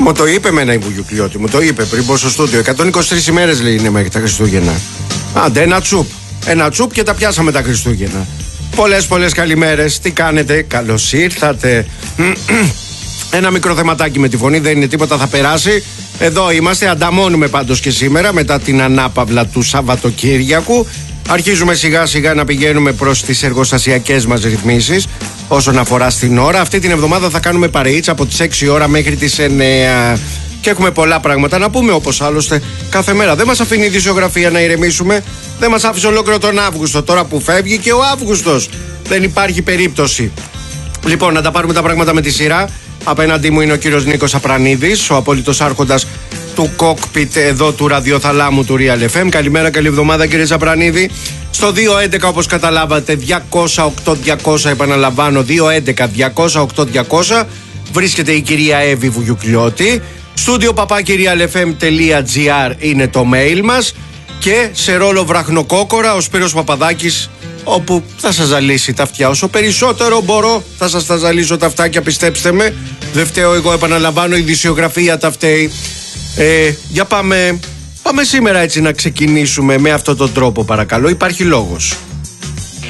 Μου το είπε εμένα η Βουγιουκλιώτη, μου το είπε πριν πω στο στούντιο. 123 ημέρες λέει είναι μέχρι τα Χριστούγεννα. Άντε, ένα τσουπ. Ένα τσουπ και τα πιάσαμε τα Χριστούγεννα. Πολλές καλημέρες. Τι κάνετε, καλώς ήρθατε. Ένα μικρό θεματάκι με τη φωνή, δεν είναι τίποτα, θα περάσει. Εδώ είμαστε, ανταμώνουμε πάντως και σήμερα μετά την ανάπαυλα του Σαββατοκύριακου. Αρχίζουμε σιγά σιγά να πηγαίνουμε προς τις εργοστασιακές μας ρυθμίσεις όσον αφορά στην ώρα. Αυτή την εβδομάδα θα κάνουμε παρεΐτσα από τις 6 ώρα μέχρι τις 9 και έχουμε πολλά πράγματα να πούμε, όπως άλλωστε κάθε μέρα. Δεν μας αφήνει η ειδησιογραφία να ηρεμήσουμε. Δεν μας άφησε ολόκληρο τον Αύγουστο, τώρα που φεύγει και ο Αύγουστος. Δεν υπάρχει περίπτωση. Λοιπόν, να τα πάρουμε τα πράγματα με τη σειρά. Απέναντί μου είναι ο κύριος Νίκος Απρανίδης, ο απόλυτος άρχοντας του κόκπιτ εδώ του ραδιοθαλάμου του Real FM. Καλημέρα, καλή εβδομάδα κύριε Απρανίδη. Στο 211 όπως καταλάβατε 208-200, επαναλαμβάνω 211-200-8200 βρίσκεται η κυρία Εύη Βουγιουκλιώτη. Στούντιο papakirialfm.gr είναι το mail μας και σε ρόλο βραχνοκόκορα ο Σπύρος Παπαδάκης, όπου θα σας ζαλίσει τα αυτιά όσο περισσότερο μπορώ. Θα σας τα ζαλίσω τα αυτάκια, πιστέψτε με. Δεν φταίω εγώ, επαναλαμβάνω, η ειδησιογραφία τα φταίει. Για πάμε σήμερα έτσι να ξεκινήσουμε με αυτόν τον τρόπο, παρακαλώ. Υπάρχει λόγος.